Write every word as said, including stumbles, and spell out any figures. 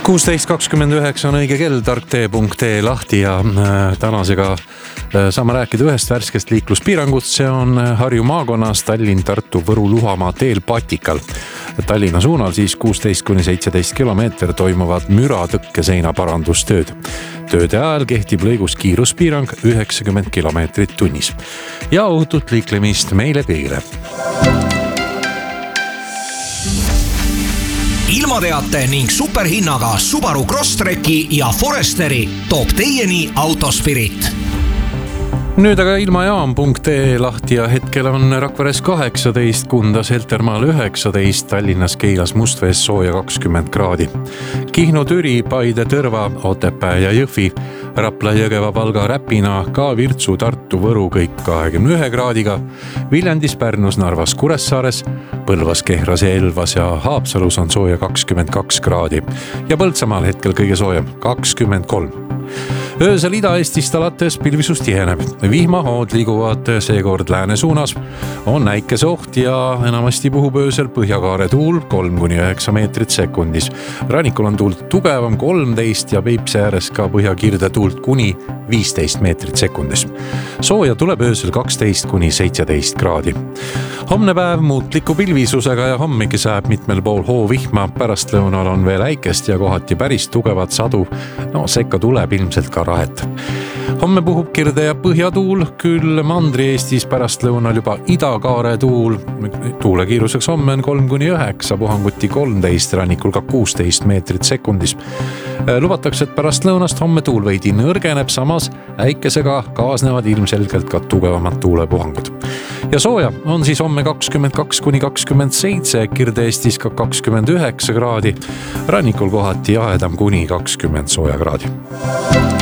kuusteist kakskümmend üheksa on õige kell, tarktee punkt ee lahti ja tänasega saame rääkida ühest värskest liikluspiirangust. See on Harju maakonnas Tallinn, Tartu, Võru, Luhamaa teel Patikal. Tallinna suunal siis kuusteist kuni seitseteist kilomeeter toimuvad müra tõkkeseina parandustööd. Tööde ajal kehtib lõigus kiiruspiirang üheksakümmend kilomeetrit tunnis. Ja ohutut liiklemist meile kõigile. Ilmateate ning superhinnaga Subaru Crosstreki ja Foresteri toob teieni Autospirit. Nüüd aga ilmajaam punkt ee lahti ja hetkel on Rakveres kaheksateist, Kundas, Heltermaal üheksateist, Tallinnas, Keilas, Mustvees sooja kakskümmend kraadi. Kihnu, Türi, Paide, Tõrva, Otepää ja Jõhvi, Rapla, Jõgeva, Valga, Räpina, ka Virtsu, Tartu, Võru kõik kahekümne ühe kraadiga, Viljandis, Pärnus, Narvas, Kuressaares, Põlvas, Kehras, Elvas ja Haapsalus on sooja kakskümmend kaks kraadi ja Põltsamaal hetkel kõige soojem kakskümmend kolm. Öösel Ida-Eestist alates pilvisus tiheneb. Vihmahood liiguvad seekord lääne suunas. On näikese oht ja enamasti puhub öösel Põhjakaare tuul kolm kuni üheksa meetrit sekundis. Rannikul on tuult tugevam kolmteist ja Peipsi ääres ka põhjakirde tuult kuni viisteist meetrit sekundis. Sooja tuleb öösel kaksteist kuni seitseteist kraadi. Homne päev muutliku pilvisusega ja hommiki sääb mitmel pool hoovihma. Pärastlõunal on veel äikest ja kohati päris tugevat sadu. No sekka tuleb ilmselt ka rahet. Homme puhub kirde ja põhjatuul, küll Mandri-Eestis pärastlõunal juba idakaare tuul. Tuule kiiruseks homme on kolm kuni üheksa, puhanguti kolmteist, rannikul ka kuusteist meetrit sekundis. Lubatakse, et pärastlõunast homme tuul veidi nõrgeneb, samas äikesega kaasnevad ilmselgelt ka tugevamad tuulepuhangud. Ja sooja on siis homme kakskümmend kaks kuni kakskümmend seitse, Kirde-Eestis ka kakskümmend üheksa kraadi, rannikul kohati jahedam kuni kakskümmend sooja kraadi.